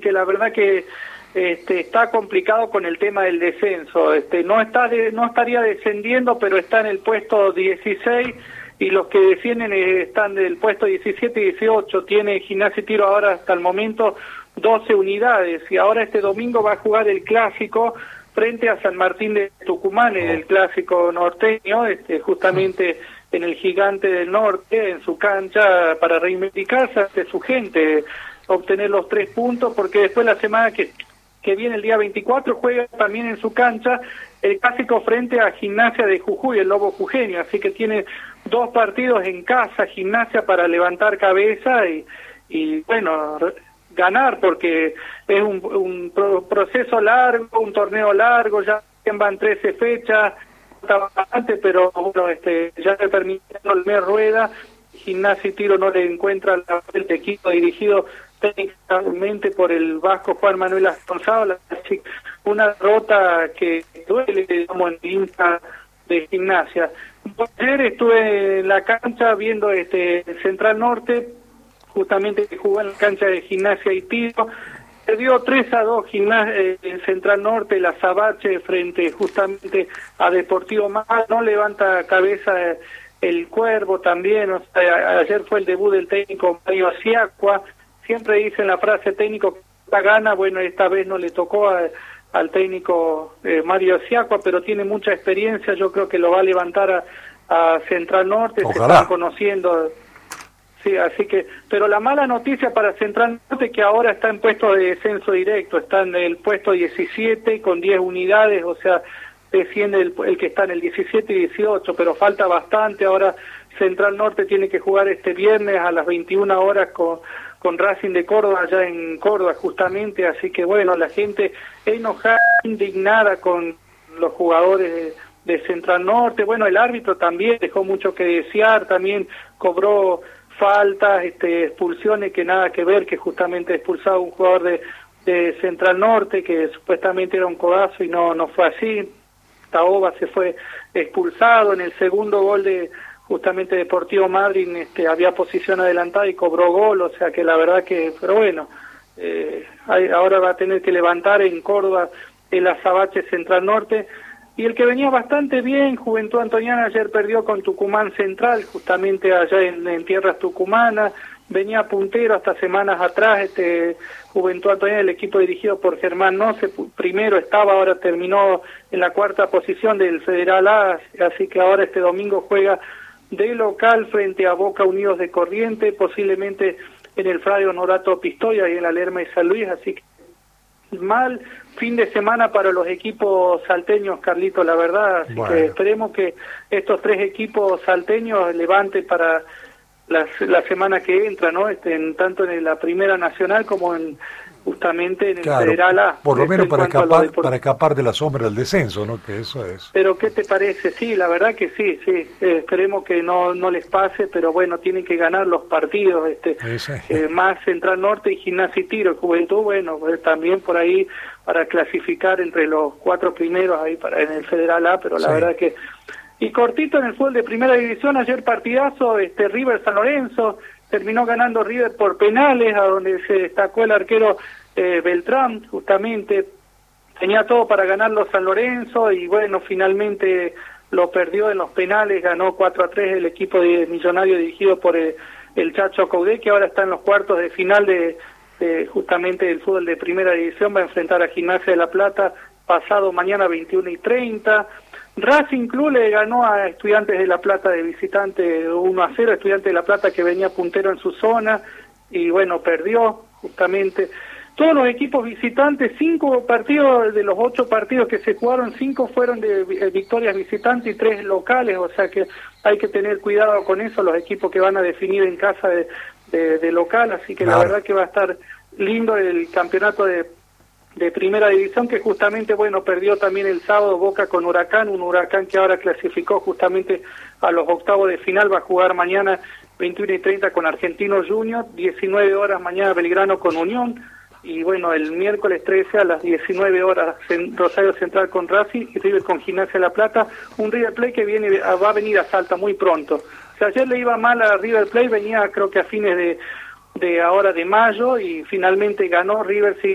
que la verdad que está complicado con el tema del descenso. No estaría descendiendo, pero está en el puesto 16 y los que descienden están del puesto 17 y 18. Tiene Gimnasia y Tiro ahora hasta el momento 12 unidades y ahora este domingo va a jugar el clásico frente a San Martín de Tucumán, el clásico norteño, justamente en el Gigante del Norte, en su cancha, para reivindicarse ante su gente, obtener los 3 puntos, porque después la semana que viene, el día 24, juega también en su cancha el clásico frente a Gimnasia de Jujuy, el Lobo Jujeño, así que tiene 2 partidos en casa, Gimnasia, para levantar cabeza y bueno, ganar, porque es un proceso largo, un torneo largo, ya van 13 fechas, está bastante, pero bueno, ya le permitieron el mes rueda, Gimnasia y Tiro no le encuentra el equipo dirigido técnicamente por el vasco Juan Manuel Astonzado, una derrota que duele, digamos, en el hincha de Gimnasia. Ayer estuve en la cancha viendo Central Norte, justamente que jugó en la cancha de Gimnasia y Tiro, perdió 3-2 Central Norte, la Sabache frente justamente a Deportivo Mal, no levanta cabeza el Cuervo también, o sea, ayer fue el debut del técnico Mario Siacua, siempre dicen la frase técnico que da gana, bueno, esta vez no le tocó al técnico Mario Siacua, pero tiene mucha experiencia, yo creo que lo va a levantar a Central Norte, ojalá. Se están conociendo. Sí, así que, pero la mala noticia para Central Norte es que ahora está en puesto de descenso directo, está en el puesto 17 con 10 unidades, o sea, desciende el que está en el 17 y 18, pero falta bastante. Ahora Central Norte tiene que jugar este viernes a las 21 horas con Racing de Córdoba, allá en Córdoba justamente, así que bueno, la gente enojada, indignada con los jugadores de Central Norte. Bueno, el árbitro también dejó mucho que desear, también cobró faltas, expulsiones que nada que ver, que justamente expulsaba un jugador de Central Norte, que supuestamente era un codazo y no fue así. Taoba se fue expulsado. En el segundo gol de justamente Deportivo Madrid había posición adelantada y cobró gol, o sea que la verdad que, pero bueno, ahora va a tener que levantar en Córdoba el Azabache Central Norte. Y el que venía bastante bien, Juventud Antoniana, ayer perdió con Tucumán Central, justamente allá en tierras tucumanas, venía puntero hasta semanas atrás, Juventud Antoniana, el equipo dirigido por Germán Noce, primero estaba, ahora terminó en la 4ª posición del Federal A, así que ahora este domingo juega de local frente a Boca Unidos de Corrientes, posiblemente en el Fray Honorato Pistoia y en la Lerma de San Luis, así que mal fin de semana para los equipos salteños, Carlito, la verdad, así que esperemos que estos 3 equipos salteños levanten para la semana que entra, ¿no? Tanto en la Primera Nacional como justamente en el Federal A. Por lo menos para escapar de la sombra del descenso, ¿no? Que eso es. Pero ¿qué te parece? Sí, la verdad que sí. Esperemos que no les pase, pero bueno, tienen que ganar los partidos, más Central Norte y Gimnasia y Tiro. Juventud, bueno, pues también por ahí para clasificar entre los 4 primeros ahí en el Federal A, pero la verdad que... Y cortito en el fútbol de Primera División, ayer partidazo, River San Lorenzo, terminó ganando River por penales, a donde se destacó el arquero Beltrán, justamente, tenía todo para ganarlo San Lorenzo, y bueno, finalmente lo perdió en los penales, ganó 4-3 el equipo de Millonario dirigido por el Chacho Caudé, que ahora está en los cuartos de final de justamente del fútbol de Primera División, va a enfrentar a Gimnasia de La Plata pasado mañana 21:30. Racing Club le ganó a Estudiantes de La Plata de visitante 1-0, Estudiantes de La Plata que venía puntero en su zona y bueno, perdió justamente. Todos los equipos visitantes, 5 partidos de los 8 partidos que se jugaron, 5 fueron de victorias visitantes y 3 locales, o sea que hay que tener cuidado con eso, los equipos que van a definir en casa de local, así que la verdad que va a estar lindo el campeonato de Primera División, que justamente, bueno, perdió también el sábado Boca con Huracán, un Huracán que ahora clasificó justamente a los octavos de final, va a jugar mañana 21:30 con Argentinos Juniors, 19 horas mañana Belgrano con Unión, y bueno, el miércoles 13 a las 19 horas Rosario Central con Racing y River con Gimnasia de La Plata, un River Plate que va a venir a Salta muy pronto. O sea, ayer le iba mal a River Plate, venía creo que a fines de ahora de mayo, y finalmente ganó River, sí,